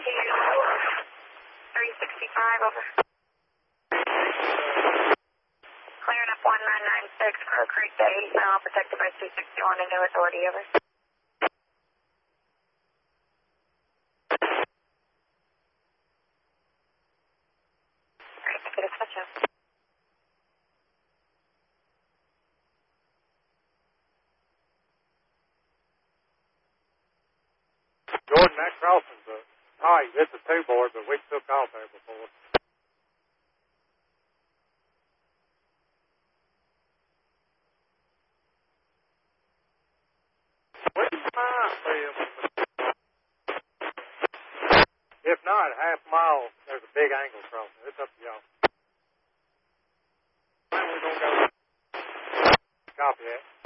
365 over. Clearing up 1996 Crow Creek Day, now protected by 261 and no authority over. Alright, get a touch up. Jordan, that crossing's tight. It's a two-board, but we took off there before. Where's the mile, Bill? If not, half mile, there's a big angle crossing. It's up to y'all. We're going to go. Copy that.